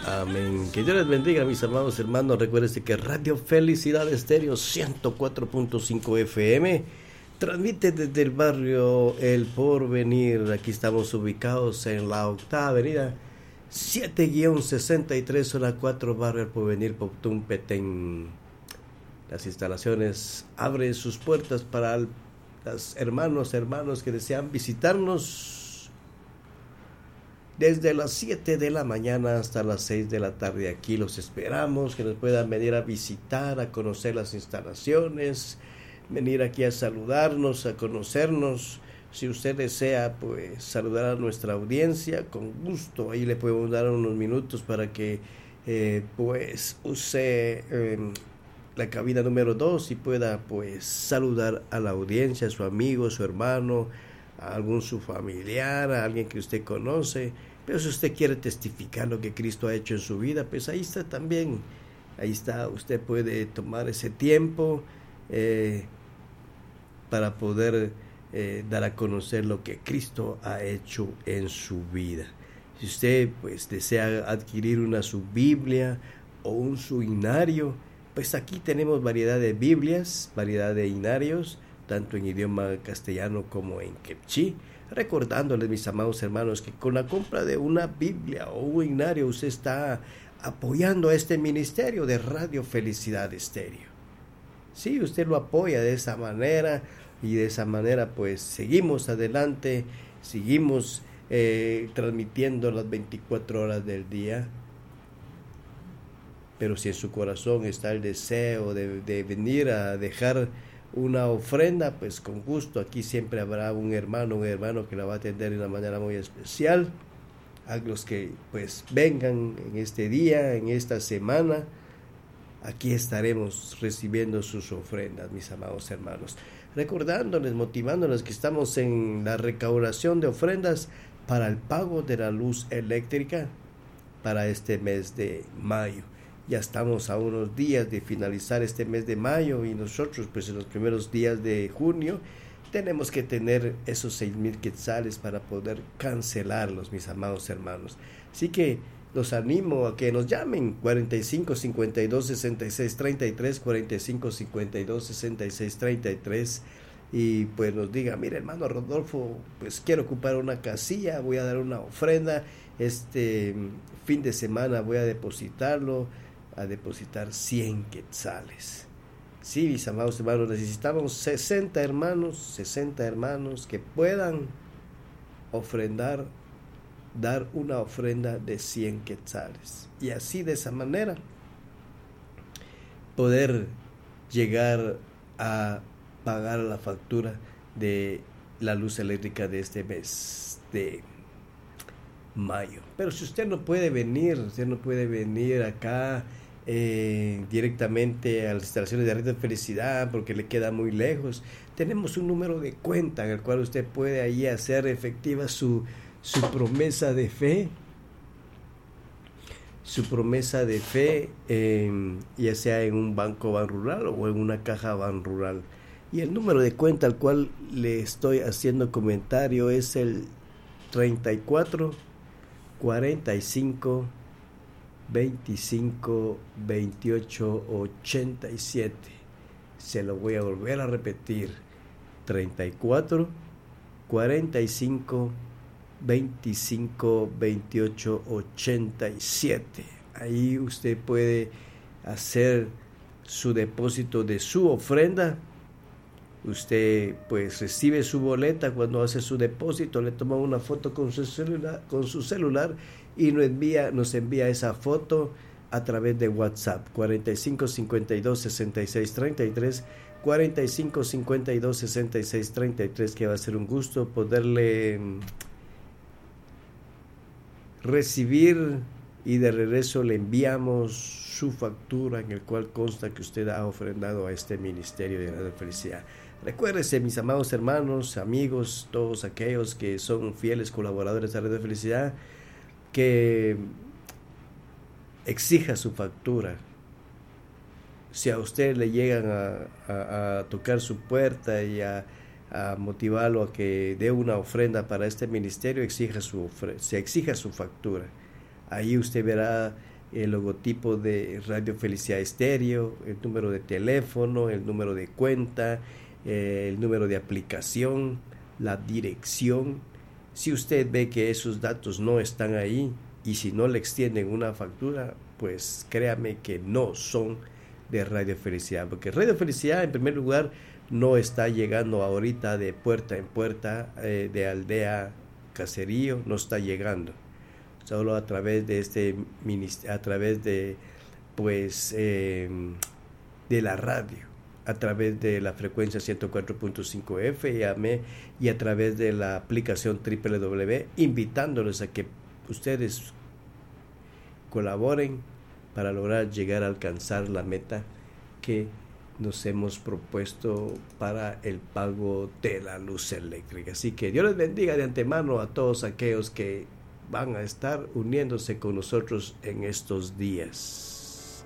Amén. Que Dios les bendiga, mis amados hermanos. Recuérdense que Radio Felicidad Estéreo 104.5 FM transmite desde el barrio El Porvenir. Aquí estamos ubicados en la octava avenida 7-63, zona 4, barrio El Porvenir, Poptún, Petén. Las instalaciones abren sus puertas para los hermanos que desean visitarnos desde las 7 de la mañana hasta las 6 de la tarde. Aquí los esperamos, que nos puedan venir a visitar, a conocer las instalaciones, venir aquí a saludarnos, a conocernos. Si usted desea, pues, saludar a nuestra audiencia, con gusto. Ahí le podemos dar unos minutos para que, pues, use la cabina número 2 y pueda, pues, saludar a la audiencia, a su amigo, a su hermano, a algún su familiar, a alguien que usted conoce. Pero si usted quiere testificar lo que Cristo ha hecho en su vida, pues ahí está también. Ahí está, usted puede tomar ese tiempo para poder dar a conocer lo que Cristo ha hecho en su vida. Si usted, pues, desea adquirir su Biblia o un su hinario, pues aquí tenemos variedad de Biblias, variedad de hinarios, tanto en idioma castellano como en quechí. Recordándoles, mis amados hermanos, que con la compra de una Biblia o un himnario usted está apoyando a este ministerio de Radio Felicidad Estéreo. Sí, usted lo apoya de esa manera, y de esa manera pues seguimos adelante, seguimos transmitiendo las 24 horas del día. Pero si en su corazón está el deseo de venir a dejar una ofrenda, pues con gusto, aquí siempre habrá un hermano que la va a atender de una manera muy especial. A los que pues vengan en este día, en esta semana, aquí estaremos recibiendo sus ofrendas, mis amados hermanos. Recordándoles, motivándoles que estamos en la recaudación de ofrendas para el pago de la luz eléctrica para este mes de mayo. Ya estamos a unos días de finalizar este mes de mayo y nosotros, pues, en los primeros días de junio tenemos que tener esos 6,000 quetzales para poder cancelarlos, mis amados hermanos. Así que los animo a que nos llamen 45 52 66 33, 45 52 66 33, y pues nos diga: mire, hermano Rodolfo, pues quiero ocupar una casilla, voy a dar una ofrenda, este fin de semana voy a depositar 100 quetzales. Sí, mis amados hermanos, necesitamos 60 hermanos que puedan ofrendar, dar una ofrenda de 100 quetzales. Y así, de esa manera, poder llegar a pagar la factura de la luz eléctrica de este mes de mayo. Pero si usted no puede venir acá directamente a las instalaciones de Radio Felicidad porque le queda muy lejos, tenemos un número de cuenta en el cual usted puede ahí hacer efectiva su promesa de fe, ya sea en un banco Banrural o en una caja Banrural. Y el número de cuenta al cual le estoy haciendo comentario es el 34 45 25 28 87. Se lo voy a volver a repetir: 34 45 25 28 87. Ahí usted puede hacer su depósito de su ofrenda. Usted pues recibe su boleta. Cuando hace su depósito, le toma una foto con su celular y nos envía esa foto a través de WhatsApp: 45 52 66 33, 45 52 66 33, que va a ser un gusto poderle recibir, y de regreso le enviamos su factura en el cual consta que usted ha ofrendado a este ministerio de la felicidad. Recuérdese, mis amados hermanos, amigos, todos aquellos que son fieles colaboradores de Radio Felicidad, que exija su factura. Si a usted le llegan a tocar su puerta y a motivarlo a que dé una ofrenda para este ministerio, se exija su factura. Ahí usted verá el logotipo de Radio Felicidad Estéreo, el número de teléfono, el número de cuenta, el número de aplicación, la dirección. Si usted ve que esos datos no están ahí y si no le extienden una factura, pues créame que no son de Radio Felicidad, porque Radio Felicidad en primer lugar no está llegando ahorita de puerta en puerta, de aldea, caserío, no está llegando. Solo a través de a través de de la radio, a través de la frecuencia 104.5 FM y a través de la aplicación www, invitándoles a que ustedes colaboren para lograr llegar a alcanzar la meta que nos hemos propuesto para el pago de la luz eléctrica. Así que Dios les bendiga de antemano a todos aquellos que van a estar uniéndose con nosotros en estos días.